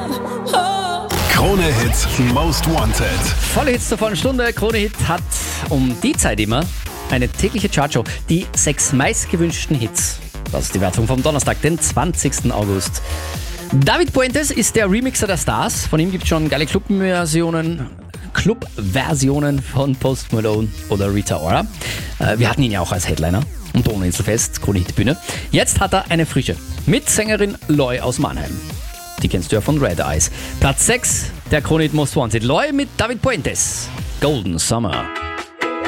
Krone Hits Most Wanted. Volle Hits zur vollen Stunde. Krone Hit hat um die Zeit immer eine tägliche Chartshow. Die 6 meistgewünschten Hits. Das ist die Wertung vom Donnerstag, den 20. August. David Puentes ist der Remixer der Stars. Von ihm gibt es schon geile Clubversionen von Post Malone oder Rita Ora. Wir hatten ihn ja auch als Headliner und Donauinselfest, Krone Hit Bühne. Jetzt hat er eine frische mit Sängerin Loy aus Mannheim. Die kennst du ja von Red Eyes. Platz 6 der Krone Hit Most Wanted. Loy mit David Puentes. Golden Summer.